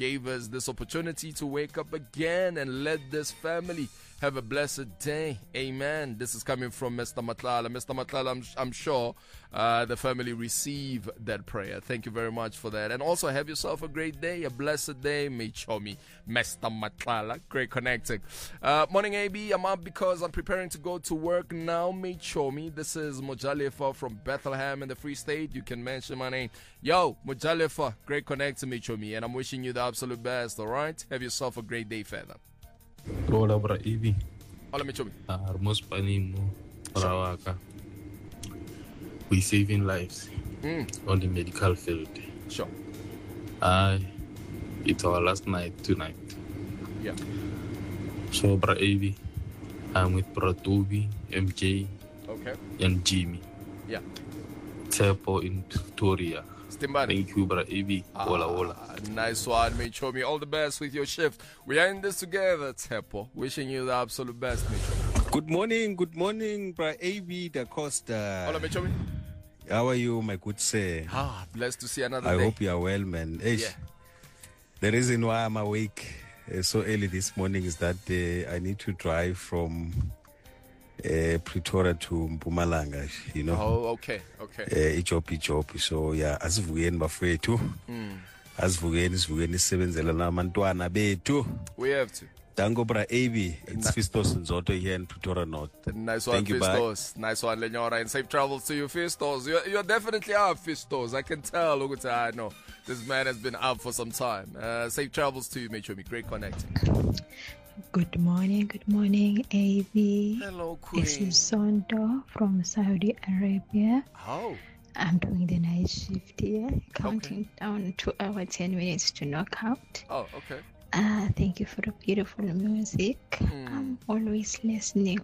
gave us this opportunity to wake up again and let this family have a blessed day. Amen. This is coming from Mr. Matlala. Mr. Matlala, I'm sure the family receive that prayer. Thank you very much for that. And also have yourself a great day, a blessed day. Mechomi, Mr. Matlala. Great connecting. Morning, AB. I'm up because I'm preparing to go to work now. Mechomi. This is Mojalefa from Bethlehem in the Free State. You can mention my name. Yo, Mojalefa. Great connecting, Mechomi. And I'm wishing you the absolute best, all right? Have yourself a great day further. Hola, bra Ibi. Hola, Mechomi. Hermos panimo, brawaka. We saving lives on the medical field. Sure. It's our last night tonight. Yeah. So, bra Ibi, I'm with Bra Toby, MJ, Okay. and Jimmy. Yeah. Tepo in Victoria. Stimbani. Thank you, bra Ibi. Hola. Nice one, Mechomi. All the best with your shift. We are in this together, Tepo. Wishing you the absolute best, Mechomi. Good morning, bra AB Da Costa. Hola, Mechomi. How are you, my good sir? Blessed to see another I day. hope you are well, man. Yeah. The reason why I'm awake so early this morning is that I need to drive from Pretoria to Mpumalanga, you know. Oh, okay. Ijob. So yeah, asivukeni bafethu. Asivukeni sisebenzela namantwana bethu. We have to. Dango bra AB. It's Fistos Nzoto here in Pretoria North. Nice one, Thank you, Fistos. Nice one, Lenyora. And safe travels to you, Fistos. You're definitely up, Fistos. I can tell. Look at I know. This man has been up for some time. Safe travels to you, Mechomi. Great connecting. Good morning, AB. Hello, Queen. This is Sondo from Saudi Arabia. Oh. I'm doing the night shift here, counting down 2 hours, 10 minutes to knockout. Oh, okay. Thank you for the beautiful music. I'm always listening,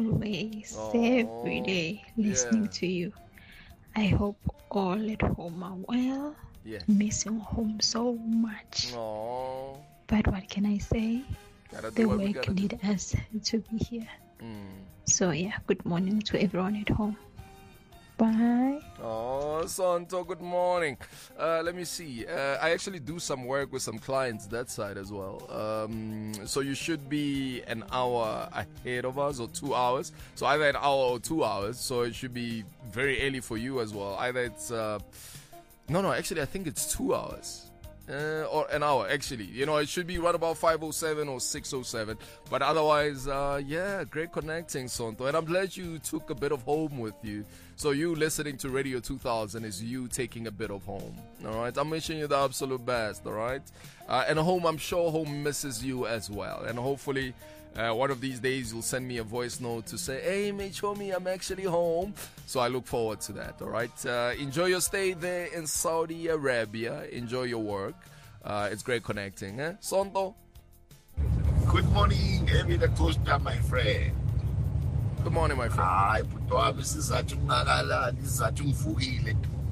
every day listening to you. I hope all at home are well. Yeah. Missing home so much. Oh. But what can I say? The work needs us to be here. So yeah, good morning to everyone at home. Bye. Oh, Santo, good morning. Let me see. I actually do some work with some clients that side as well. So you should be an hour ahead of us or 2 hours. So either an hour or 2 hours. So it should be very early for you as well. Either it's actually I think it's 2 hours. Or an hour, actually. You know, it should be right about 5:07 or 6:07. But otherwise, great connecting, Sonto. And I'm glad you took a bit of home with you. So you listening to Radio 2000 is you taking a bit of home. All right? I'm wishing you the absolute best, all right? And home, I'm sure home misses you as well. And hopefully, one of these days you'll send me a voice note to say, hey, Mechomi, I'm actually home. So I look forward to that, all right? Enjoy your stay there in Saudi Arabia. Enjoy your work. It's great connecting, eh? Sonto? Good morning, Amy Da Costa, my friend. Good morning, my friend. Hayi, bhuti wami sizathu kungakalali, sizathu ngivukile.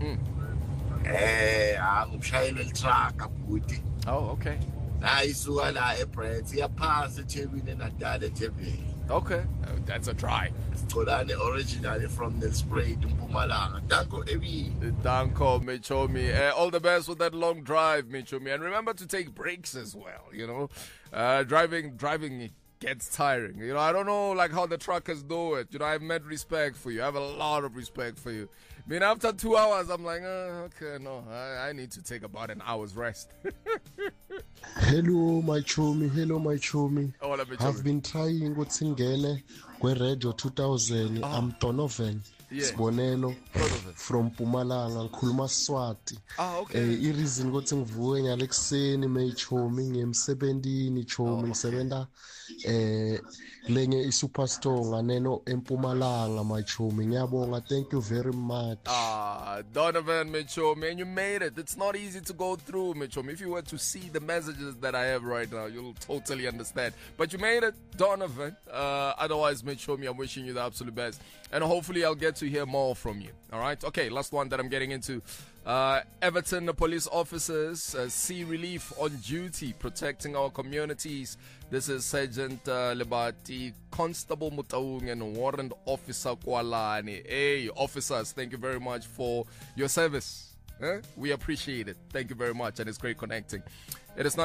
Ngumshayeli welitruck, bhuti. Oh, okay. Isuka la eBrits iyaphansi eThekwini eNatal eThekwini. Okay, that's a try. Sitholane originally from Nelspruit Mpumalanga. Danko Ebi. Danko, Mechomi. All the best with that long drive, Mechomi. And remember to take breaks as well, you know. Driving gets tiring. You know, I don't know like how the truckers do it. You know, I have mad respect for you. I have a lot of respect for you. I mean, after 2 hours, I'm like, okay, no, I need to take about an hour's rest. Hello, my chummy. Hola, Mechomi. I've been trying ukuthi ngene kwe-Radio 2000. I'm Donovan. Yeah. Sibonelo from Mpumalanga ngikhuluma Swati. Okay. I-reason ukuthi ngivuke ngale kuseni Mechomi ngemsebentini Chomi ngisebenza lenye i-superstore nganeno eMpumalanga Mechomi. Ngiyabonga, thank you very much. Donovan, Mechomi, and you made it. It's not easy to go through, Mechomi. If you were to see the messages that I have right now, you'll totally understand. But you made it, Donovan. Otherwise, Mechomi, I'm wishing you the absolute best. And hopefully I'll get to hear more from you. All right? Okay, last one that I'm getting into. Everton police officers see relief on duty protecting our communities. This is Sergeant Lebati, Constable Mutaung, and Warrant Officer Kwalani. Hey, officers, thank you very much for your service. We appreciate it. Thank you very much, and it's great connecting. It is not